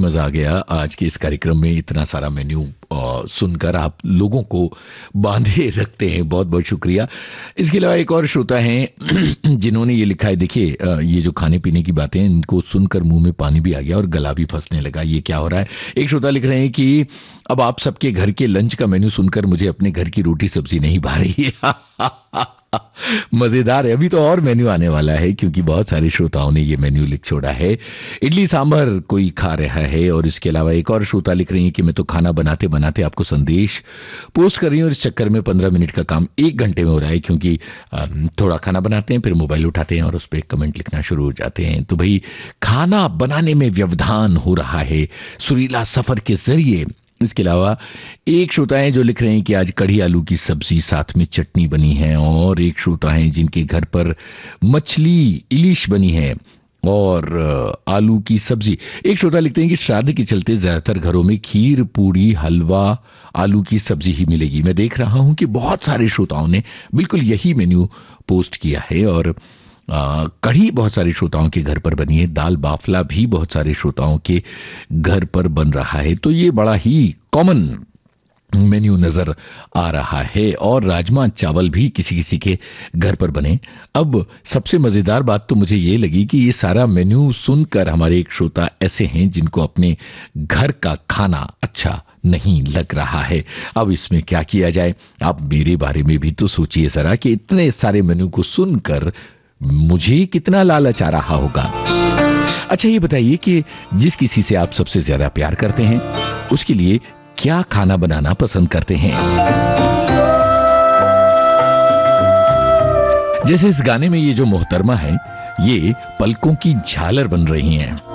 मजा आ गया आज के इस कार्यक्रम में। इतना सारा मेन्यू सुनकर आप लोगों को बांधे रखते हैं, बहुत बहुत शुक्रिया। इसके अलावा एक और श्रोता हैं जिन्होंने ये लिखा है, देखिए ये जो खाने पीने की बातें हैं इनको सुनकर मुंह में पानी भी आ गया और गला भी फंसने लगा, ये क्या हो रहा है। एक श्रोता लिख रहे हैं कि अब आप सबके घर के लंच का मेन्यू सुनकर मुझे अपने घर की रोटी सब्जी नहीं भा रही है। मजेदार है, अभी तो और मेन्यू आने वाला है क्योंकि बहुत सारे श्रोताओं ने ये मेन्यू लिख छोड़ा है। इडली सांभर कोई खा रहा है। और इसके अलावा एक और श्रोता लिख रही है कि मैं तो खाना बनाते बनाते आपको संदेश पोस्ट कर रही हूँ और इस चक्कर में 15 मिनट का काम 1 घंटे में हो रहा है, क्योंकि थोड़ा खाना बनाते हैं फिर मोबाइल उठाते हैं और उस पर कमेंट लिखना शुरू हो जाते हैं। तो भाई खाना बनाने में व्यवधान हो रहा है सुरीला सफर के जरिए। इसके अलावा एक श्रोता है जो लिख रहे हैं कि आज कढ़ी आलू की सब्जी साथ में चटनी बनी है। और एक श्रोता है जिनके घर पर मछली इलिश बनी है और आलू की सब्जी। एक श्रोता लिखते हैं कि श्राद्ध के चलते ज्यादातर घरों में खीर पूड़ी हलवा आलू की सब्जी ही मिलेगी। मैं देख रहा हूं कि बहुत सारे श्रोताओं ने बिल्कुल यही मेन्यू पोस्ट किया है। और कढ़ी बहुत सारे श्रोताओं के घर पर बनी है, दाल बाफला भी बहुत सारे श्रोताओं के घर पर बन रहा है। तो ये बड़ा ही कॉमन मेन्यू नजर आ रहा है। और राजमा चावल भी किसी किसी के घर पर बने। अब सबसे मजेदार बात तो मुझे ये लगी कि ये सारा मेन्यू सुनकर हमारे एक श्रोता ऐसे हैं जिनको अपने घर का खाना अच्छा नहीं लग रहा है। अब इसमें क्या किया जाए, आप मेरे बारे में भी तो सोचिए जरा कि इतने सारे मेन्यू को सुनकर मुझे कितना लालच आ रहा होगा। अच्छा ये बताइए कि जिस किसी से आप सबसे ज्यादा प्यार करते हैं उसके लिए क्या खाना बनाना पसंद करते हैं। जैसे इस गाने में ये जो मोहतरमा है ये पलकों की झालर बन रही हैं।